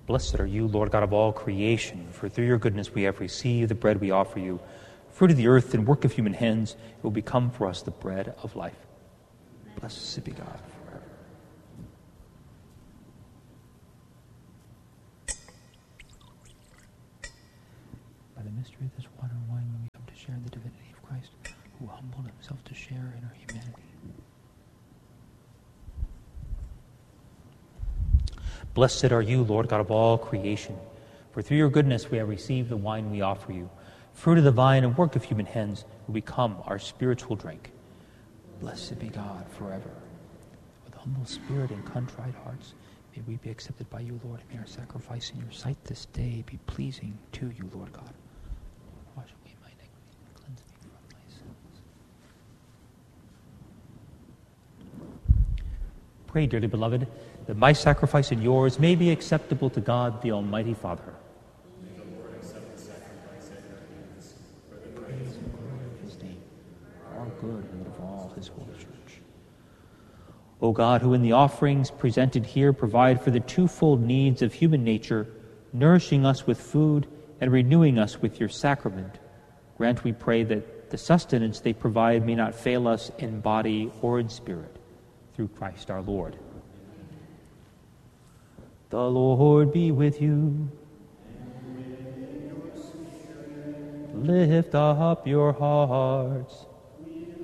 Blessed are you, Lord God of all creation, for through your goodness we have received the bread we offer you. Fruit of the earth and work of human hands, it will become for us the bread of life. Blessed be God forever. By the mystery of this water and wine, we come to share in the divinity of Christ, who humbled himself to share in our humanity. Blessed are you, Lord God of all creation, for through your goodness we have received the wine we offer you. Fruit of the vine and work of human hands will become our spiritual drink. Blessed be God forever. With humble spirit and contrite hearts, may we be accepted by you, Lord, and may our sacrifice in your sight this day be pleasing to you, Lord God. Wash away my iniquity and cleanse me from my sins. Pray, dearly beloved, that my sacrifice and yours may be acceptable to God, the Almighty Father. May the Lord accept the sacrifice at your hands, for the Praise and glory of his name, our good and of all his holy church. O God, who in the offerings presented here provide for the twofold needs of human nature, nourishing us with food and renewing us with your sacrament, grant, we pray, that the sustenance they provide may not fail us in body or in spirit, through Christ our Lord. The Lord be with you. Lift up your hearts.